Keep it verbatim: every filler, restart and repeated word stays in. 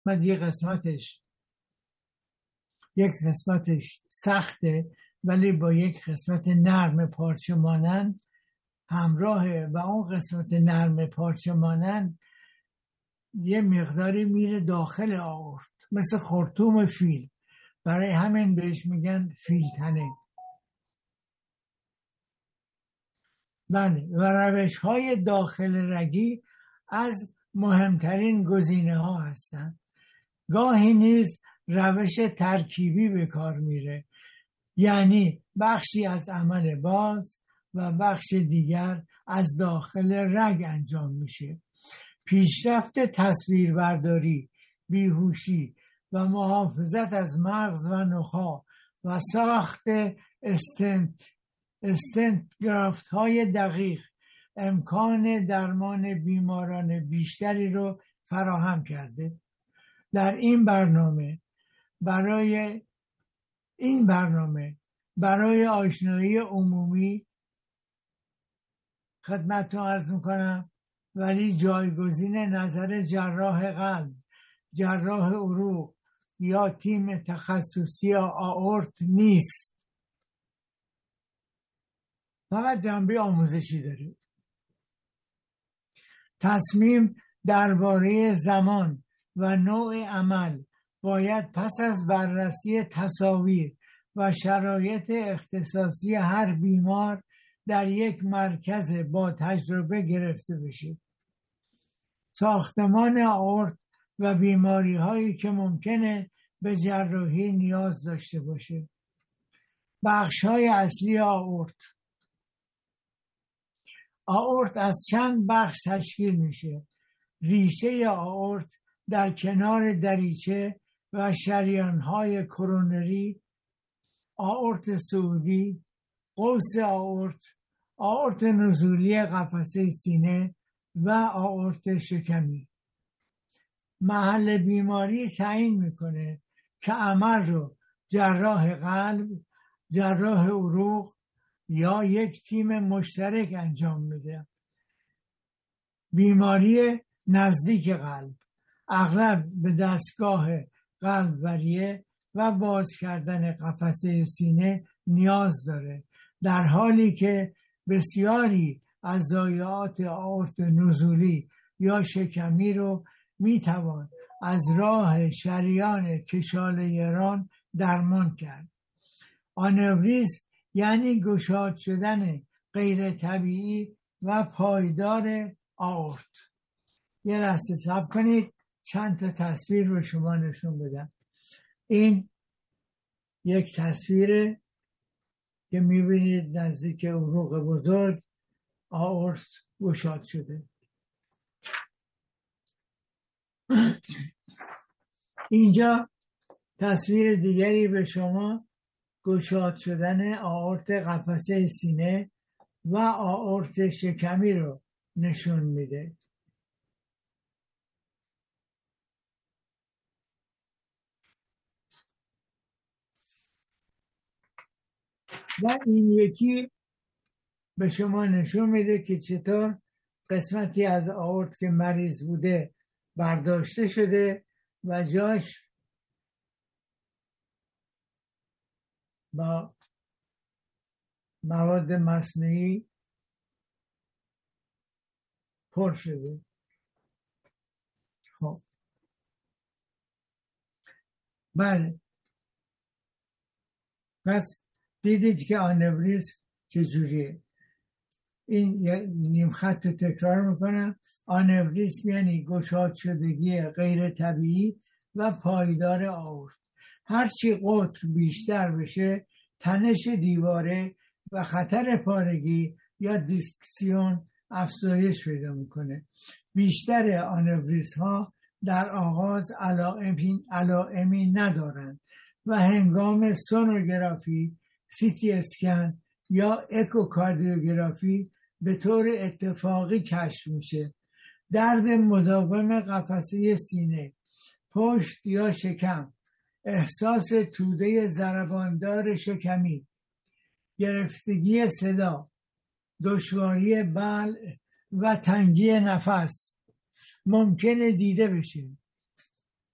قسمت یک قسمتش یک قسمتش سخته ولی با یک قسمت نرم پارچه مانند همراهه و اون قسمت نرم پارچه مانند یه مقداری میره داخل آورت مثل خرطوم فیل، برای همین بهش میگن فیلتنه. بله، و روش های داخل رگی از مهمترین گزینه ها هستند. گاهی نیز روش ترکیبی به کار میره، یعنی بخشی از عمل باز و بخش دیگر از داخل رگ انجام میشه. پیشرفت تصویربرداری، بیهوشی و محافظت از مغز و نخاع و ساخت استنت استنت گرافت های دقیق امکان درمان بیماران بیشتری رو فراهم کرده. در این برنامه برای این برنامه برای آشنایی عمومی خدمتتون عرض میکنم، ولی جایگزین نظر جراح قلب، جراح عروق یا تیم تخصصی آئورت نیست. فقط جنبه آموزشی داره. تصمیم درباره زمان و نوع عمل باید پس از بررسی تصاویر و شرایط اختصاصی هر بیمار در یک مرکز با تجربه گرفته بشه. ساختمان آئورت و بیماری هایی که ممکنه به جراحی نیاز داشته باشه. بخش های اصلی آئورت. آئورت از چند بخش تشکیل میشه. ریشه آئورت در کنار دریچه و شریانهای کرونری، آئورت صعودی، قوس آئورت، آئورت نزولی قفسه سینه و آئورت شکمی. محل بیماری تعیین میکنه که عمل رو جراح قلب، جراح عروق یا یک تیم مشترک انجام میده. بیماری نزدیک قلب اغلب به دستگاه قلب‌وریه و باز کردن قفسه سینه نیاز داره، در حالی که بسیاری از ضایعات آئورت نزولی یا شکمی رو میتوان از راه شریان کشاله ران درمان کرد. آنوریزم یعنی گشاد شدن غیر طبیعی و پایدار آئورت. یه لحظه صبر کنید چند تا تصویر رو شما نشون بدم. این یک تصویره که میبینید نزدیک عروق بزرگ آئورت گشاد شده. اینجا تصویر دیگری به شما گشاد شدن آئورت قفسه سینه و آئورت شکمی رو نشون میده. و این یکی به شما نشون میده که چطور قسمتی از آئورت که مریض بوده برداشته شده و جاش با مواد مصنوعی پر شده. خب بله، پس دیدید که آنوریزم چجوریه. این نیم خط رو تکرار میکنم. آنوریزم یعنی گشاد شدگی غیر طبیعی و پایدار آئورت. هرچی قطر بیشتر بشه تنش دیواره و خطر پارگی یا دیسکسیون افزایش پیدا میکنه. بیشتر آنوریزم ها در آغاز علائمی, علائمی ندارند و هنگام سونوگرافی، سی تی اسکن یا اکوکاردیوگرافی به طور اتفاقی کشف میشه. درد مداوم قفسه سینه، پشت یا شکم، احساس توده ضرباندار شکمی، گرفتگی صدا، دشواری بلع و تنگی نفس ممکنه دیده بشه.